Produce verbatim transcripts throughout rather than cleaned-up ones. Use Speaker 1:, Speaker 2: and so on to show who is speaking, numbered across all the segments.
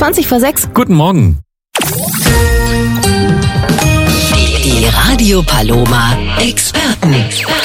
Speaker 1: zwanzig vor sechs.
Speaker 2: Guten Morgen.
Speaker 3: Die Radio Paloma Experten.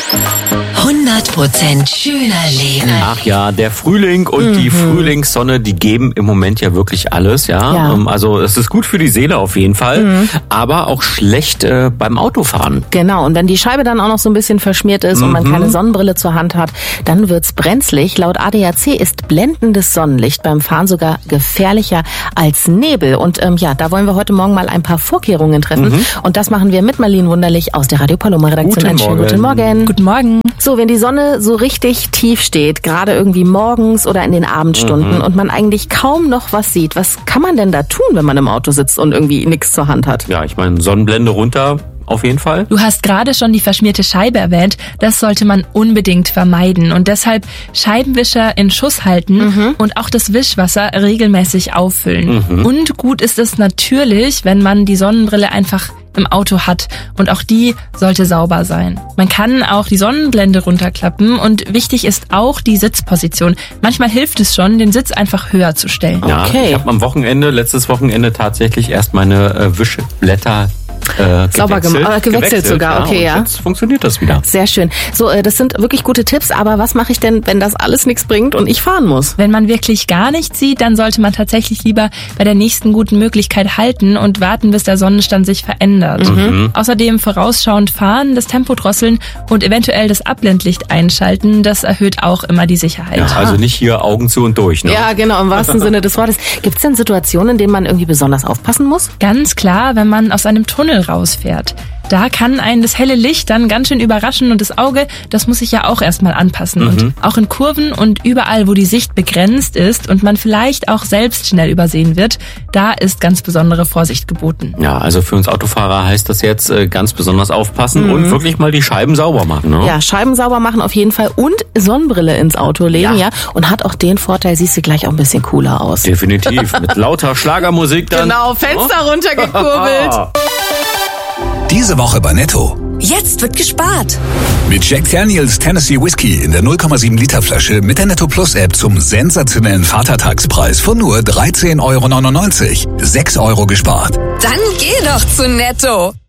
Speaker 3: hundert Prozent schöner Leben.
Speaker 2: Ach ja, der Frühling und mhm. die Frühlingssonne, die geben im Moment ja wirklich alles, ja.
Speaker 1: ja.
Speaker 2: Also es ist gut für die Seele auf jeden Fall, mhm. aber auch schlecht äh, beim Autofahren.
Speaker 1: Genau, und wenn die Scheibe dann auch noch so ein bisschen verschmiert ist mhm. und man keine Sonnenbrille zur Hand hat, dann wird's brenzlig. Laut A D A C ist blendendes Sonnenlicht beim Fahren sogar gefährlicher als Nebel. Und ähm, ja, da wollen wir heute Morgen mal ein paar Vorkehrungen treffen. Mhm. Und das machen wir mit Marlene Wunderlich aus der Radio Paloma Redaktion.
Speaker 2: Guten Morgen.
Speaker 1: Guten Morgen.
Speaker 4: Guten Morgen.
Speaker 1: So, wenn die Sonne so richtig tief steht, gerade irgendwie morgens oder in den Abendstunden mhm. und man eigentlich kaum noch was sieht, was kann man denn da tun, wenn man im Auto sitzt und irgendwie nichts zur Hand hat?
Speaker 2: Ja, ich meine, Sonnenblende runter. Auf jeden Fall.
Speaker 4: Du hast gerade schon die verschmierte Scheibe erwähnt. Das sollte man unbedingt vermeiden. Und deshalb Scheibenwischer in Schuss halten mhm. und auch das Wischwasser regelmäßig auffüllen. Mhm. Und gut ist es natürlich, wenn man die Sonnenbrille einfach im Auto hat. Und auch die sollte sauber sein. Man kann auch die Sonnenblende runterklappen. Und wichtig ist auch die Sitzposition. Manchmal hilft es schon, den Sitz einfach höher zu stellen.
Speaker 2: Ja,
Speaker 1: okay.
Speaker 2: Ich habe am Wochenende, letztes Wochenende tatsächlich erst meine äh, Wischblätter Äh,
Speaker 1: Sauber gemacht, äh, gewechselt, gewechselt sogar, okay, ja.
Speaker 2: Und jetzt funktioniert das wieder.
Speaker 1: Sehr schön. So, äh, das sind wirklich gute Tipps, aber was mache ich denn, wenn das alles nichts bringt und ich fahren muss?
Speaker 4: Wenn man wirklich gar nichts sieht, dann sollte man tatsächlich lieber bei der nächsten guten Möglichkeit halten und warten, bis der Sonnenstand sich verändert.
Speaker 2: Mhm.
Speaker 4: Außerdem vorausschauend fahren, das Tempo drosseln und eventuell das Abblendlicht einschalten, das erhöht auch immer die Sicherheit.
Speaker 2: Ja, also nicht hier Augen zu und durch, ne?
Speaker 1: Ja, genau, im wahrsten Sinne des Wortes. Gibt es denn Situationen, in denen man irgendwie besonders aufpassen muss?
Speaker 4: Ganz klar, wenn man aus einem Tunnel rausfährt. Da kann einen das helle Licht dann ganz schön überraschen und das Auge, das muss sich ja auch erstmal anpassen.
Speaker 2: Mhm.
Speaker 4: Und auch in Kurven und überall, wo die Sicht begrenzt ist und man vielleicht auch selbst schnell übersehen wird, da ist ganz besondere Vorsicht geboten.
Speaker 2: Ja, also für uns Autofahrer heißt das jetzt äh, ganz besonders aufpassen mhm. und wirklich mal die Scheiben sauber machen. Ne?
Speaker 1: Ja, Scheiben sauber machen auf jeden Fall und Sonnenbrille ins Auto legen, ja. ja. Und hat auch den Vorteil, siehst du gleich auch ein bisschen cooler aus.
Speaker 2: Definitiv, mit lauter Schlagermusik dann.
Speaker 1: Genau, Fenster oh. runtergekurbelt.
Speaker 5: Diese Woche bei Netto.
Speaker 3: Jetzt wird gespart.
Speaker 5: Mit Jack Daniels Tennessee Whiskey in der null Komma sieben Liter Flasche mit der Netto Plus App zum sensationellen Vatertagspreis von nur dreizehn Euro neunundneunzig. sechs Euro gespart.
Speaker 3: Dann geh doch zu Netto.